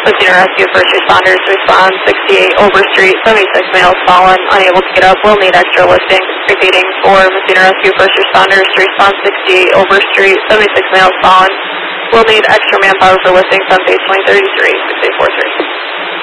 Messina Rescue First Responders respond 68 Overstreet, 76 males fallen, unable to get up, will need extra lifting. Repeating for Messina Rescue First Responders to respond 68 Overstreet, 76 males fallen, will need extra manpower for lifting from base 2033, 6843.